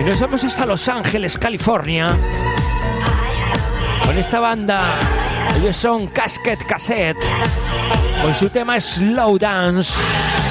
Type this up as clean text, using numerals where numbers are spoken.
Nos vamos hasta Los Ángeles, California, con esta banda. Ellos son Casket Cassette, con su tema Slow Dance.